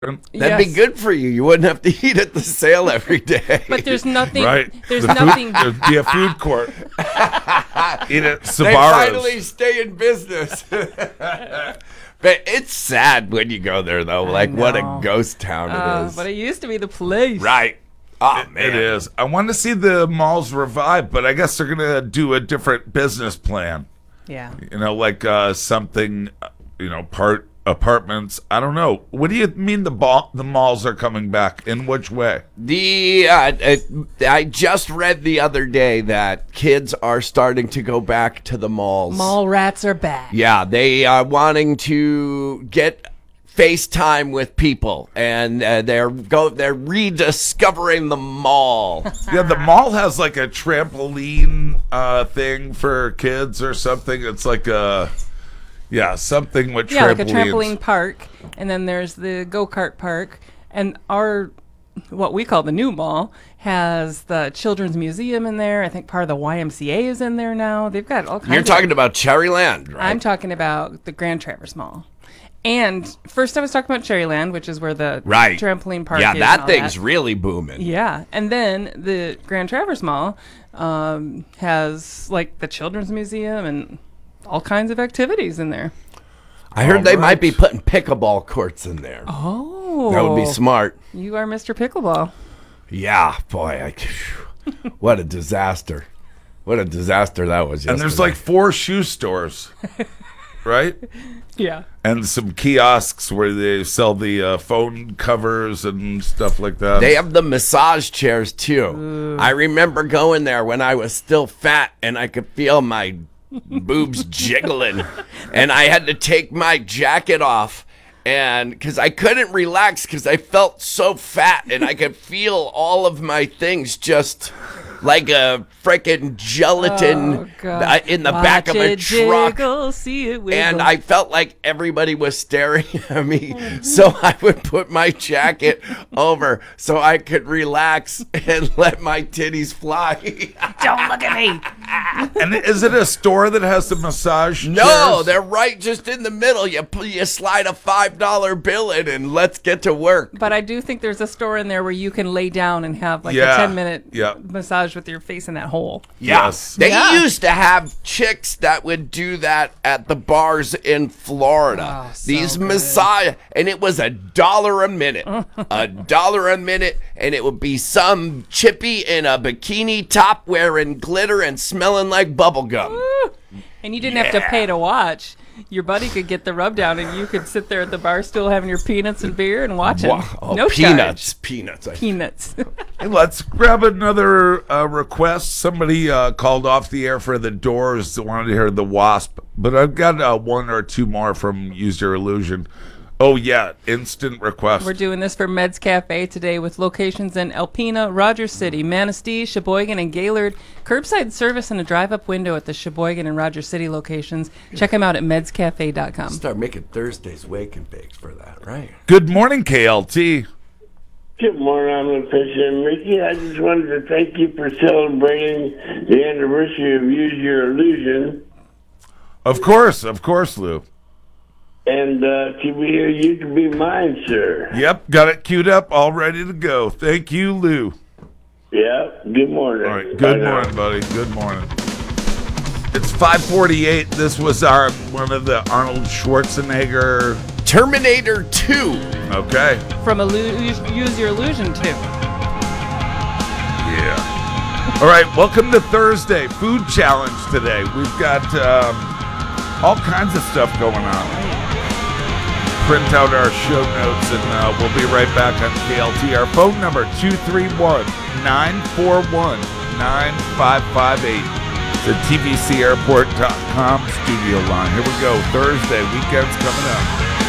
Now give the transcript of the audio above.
That'd be good for you. You wouldn't have to eat at the sale every day. But there's nothing. Right. There's nothing. There'd be a food court. Eat at Sbarro's. They finally stay in business. But it's sad when you go there, though. Like, what a ghost town it is. But it used to be the place. Right. Oh, man. It is. I want to see the malls revive, but I guess they're going to do a different business plan. Yeah. Like something, part apartments. I don't know. What do you mean the malls are coming back? In which way? I just read the other day that kids are starting to go back to the malls. Mall rats are back. Yeah, they are wanting to get FaceTime with people, and they're rediscovering the mall. Yeah, the mall has like a trampoline thing for kids or something. It's like something with trampolines. Yeah, like a trampoline park, and then there's the go-kart park, and what we call the new mall has the Children's Museum in there. I think part of the YMCA is in there now. They've got all kinds. You're talking about Cherryland, right? I'm talking about the Grand Traverse Mall. And first I was talking about Cherryland, which is where the trampoline park is. Yeah, that thing's really booming. Yeah, and then the Grand Traverse Mall has like the Children's Museum and all kinds of activities in there. I heard they might be putting pickleball courts in there. Oh. That would be smart. You are Mr. Pickleball. Yeah, boy. What a disaster. What a disaster that was yesterday. And there's like 4 shoe stores, right? Yeah. And some kiosks where they sell the phone covers and stuff like that. They have the massage chairs, too. Ooh. I remember going there when I was still fat and I could feel my boobs jiggling, and I had to take my jacket off, and because I couldn't relax because I felt so fat, and I could feel all of my things just like a freaking gelatin in the back of a truck. Jiggle, see it wiggle. And I felt like everybody was staring at me, so I would put my jacket over so I could relax and let my titties fly. Don't look at me. And is it a store that has the massage No, chairs? they're right just in the middle. You slide a $5 bill in and let's get to work. But I do think there's a store in there where you can lay down and have like a 10-minute massage with your face in that hole. Yeah. Yes. They used to have chicks that would do that at the bars in Florida. Oh, so These good. massage, and it was $1 a minute. $1 a minute, and it would be some chippy in a bikini top wearing glitter and smelling like bubble gum. And you didn't have to pay to watch. Your buddy could get the rub down, and you could sit there at the bar still having your peanuts and beer and watching. Oh, no peanuts. charge. Peanuts. Peanuts. Hey, let's grab another request. Somebody called off the air for the Doors that wanted to hear the Wasp, but I've got 1 or 2 more from Use Your Illusion. Oh, yeah, instant request. We're doing this for Meds Cafe today with locations in Alpena, Rogers City, Manistee, Sheboygan, and Gaylord. Curbside service and a drive-up window at the Sheboygan and Rogers City locations. Check them out at medscafe.com. Start making Thursdays wake and bakes for that, right? Good morning, KLT. Good morning, I'm the Fisher Mickey. I just wanted to thank you for celebrating the anniversary of Use Your Illusion. Of course, Lou. And to be here, you can be mine, sir. Yep, got it queued up, all ready to go. Thank you, Lou. Yeah, good morning. All right, good morning, buddy. Good morning. It's 5:48. This was one of the Arnold Schwarzenegger Terminator 2. Okay. From Use Your Illusion 2. Yeah. All right, welcome to Thursday Food Challenge today. We've got all kinds of stuff going on. Print out our show notes, and we'll be right back on KLT. Our phone number, 231-941-9558. The TVCAirport.com studio line. Here we go. Thursday. Weekend's coming up.